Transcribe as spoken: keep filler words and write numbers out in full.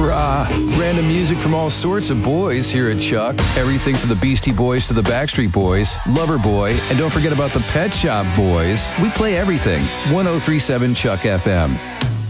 for uh, random music from all sorts of boys here at Chuck. Everything from the Beastie Boys to the Backstreet Boys, Loverboy, and don't forget about the Pet Shop Boys. We play everything. ten thirty-seven Chuck F M.